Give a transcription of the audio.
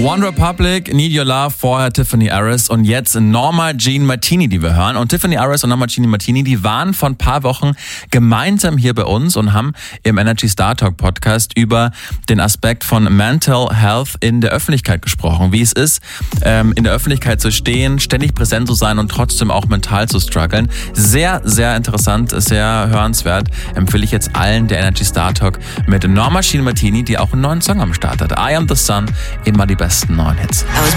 One Republic, Need Your Love, vorher Tiffany Harris und jetzt Norma Jean Martini, die wir hören. Und Tiffany Harris und Norma Jean Martini, die waren vor ein paar Wochen gemeinsam hier bei uns und haben im Energy Star Talk Podcast über den Aspekt von Mental Health in der Öffentlichkeit gesprochen. Wie es ist, in der Öffentlichkeit zu stehen, ständig präsent zu sein und trotzdem auch mental zu strugglen. Sehr, sehr interessant, sehr hörenswert. Empfehle ich jetzt allen der Energy Star Talk mit Norma Jean Martini, die auch einen neuen Song am Start hat. I Am The Sun, immer die besten neuen Hits.